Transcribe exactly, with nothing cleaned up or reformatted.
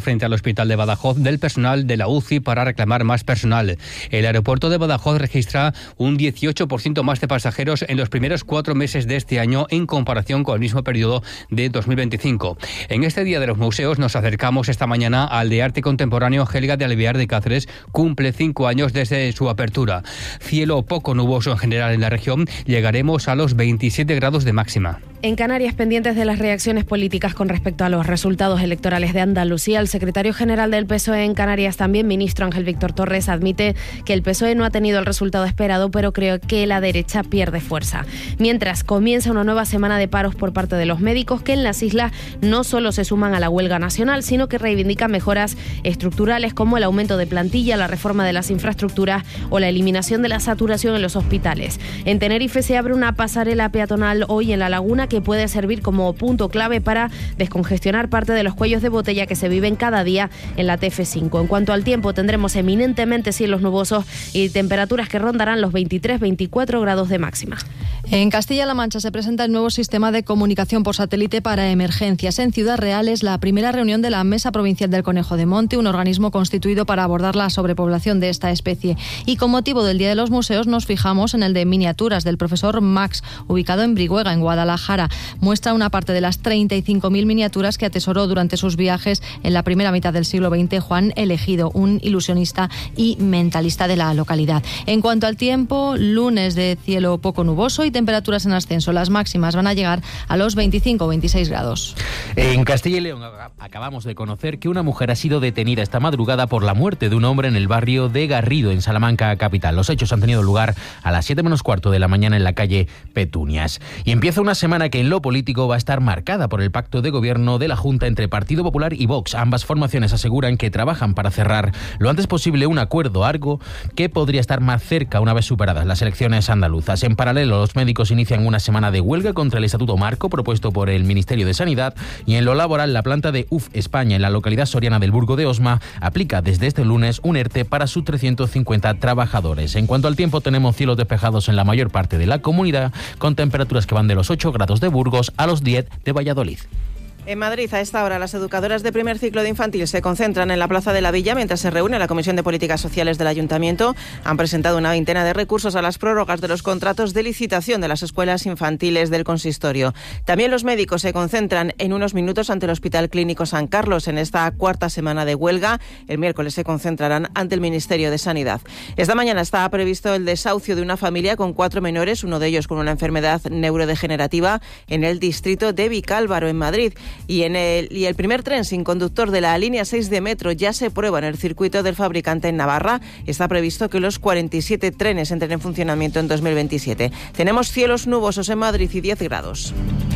frente al hospital de Badajoz del personal de la U C I para reclamar más personal. El aeropuerto de Badajoz registra un dieciocho por ciento más de pasajeros en los primeros cuatro meses de este año en comparación con el mismo periodo de dos mil veinticinco. En este Día de los Museos nos acercamos esta mañana al de Arte Contemporáneo Helga de Alvear de Cáceres. Cumple cinco años desde su apertura. Cielo poco nuboso en general en la región. Llegaremos a los veintisiete grados de máxima. En Canarias, pendientes de las reacciones políticas con respecto a los resultados electorales de Andalucía, el secretario general del P S O E en Canarias, también ministro Ángel Víctor Torres, admite que el P S O E no ha tenido el resultado esperado, pero creo que la derecha pierde fuerza. Mientras comienza una nueva semana de paros por parte de los médicos, que en las islas no solo se suman a la huelga nacional, sino que reivindican mejoras estructurales como el aumento de plantilla, la reforma de las infraestructuras o la eliminación de la saturación en los hospitales. En Tenerife se abre una pasarela peatonal hoy en la laguna que puede servir como punto clave para descongestionar parte de los cuellos de botella que se viven cada día en la T F cinco. En cuanto al tiempo, tendremos eminentemente cielos nubosos y temperaturas que rondarán los veintitrés a veinticuatro grados de máxima. En Castilla-La Mancha se presenta el nuevo sistema de comunicación por satélite para emergencias. En Ciudad Real es la primera reunión de la Mesa Provincial del Conejo de Monte, un organismo constituido para abordar la sobrepoblación de esta especie. Y con motivo del Día de los Museos nos fijamos en el de miniaturas del profesor Max, ubicado en Brihuega, en Guadalajara. Muestra una parte de las treinta y cinco mil miniaturas que atesoró durante sus viajes en la primera mitad del siglo veinte Juan Elegido, un ilusionista y mentalista de la localidad. En cuanto al tiempo, lunes de cielo poco nuboso y temperaturas en ascenso. Las máximas van a llegar a los veinticinco a veintiséis grados. En Castilla y León acabamos de conocer que una mujer ha sido detenida esta madrugada por la muerte de un hombre en el barrio de Garrido, en Salamanca capital. Los hechos han tenido lugar a las siete menos cuarto de la mañana en la calle Petunias. Y empieza una semana que en lo político va a estar marcada por el pacto de gobierno de la Junta entre Partido Popular y Vox. Ambas formaciones aseguran que trabajan para cerrar lo antes posible un acuerdo, algo que podría estar más cerca una vez superadas las elecciones andaluzas. En paralelo, los médicos inician una semana de huelga contra el Estatuto Marco propuesto por el Ministerio de Sanidad, y en lo laboral la planta de U F España en la localidad soriana del Burgo de Osma aplica desde este lunes un ERTE para sus trescientos cincuenta trabajadores. En cuanto al tiempo, tenemos cielos despejados en la mayor parte de la comunidad, con temperaturas que van de los ocho grados de Burgos a los diez de Valladolid. En Madrid, a esta hora, las educadoras de primer ciclo de infantil se concentran en la Plaza de la Villa mientras se reúne la Comisión de Políticas Sociales del Ayuntamiento. Han presentado una veintena de recursos a las prórrogas de los contratos de licitación de las escuelas infantiles del consistorio. También los médicos se concentran en unos minutos ante el Hospital Clínico San Carlos en esta cuarta semana de huelga. El miércoles se concentrarán ante el Ministerio de Sanidad. Esta mañana está previsto el desahucio de una familia con cuatro menores, uno de ellos con una enfermedad neurodegenerativa, en el distrito de Vicálvaro, en Madrid. Y, en el, y el primer tren sin conductor de la línea seis de metro ya se prueba en el circuito del fabricante en Navarra. Está previsto que los cuarenta y siete trenes entren en funcionamiento en dos mil veintisiete. Tenemos cielos nubosos en Madrid y diez grados.